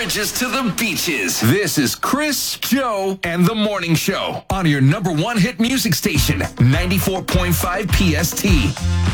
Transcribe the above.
bridges to the beaches. This is Chris, Joe, and the Morning Show on your number one hit music station, 94.5 PST.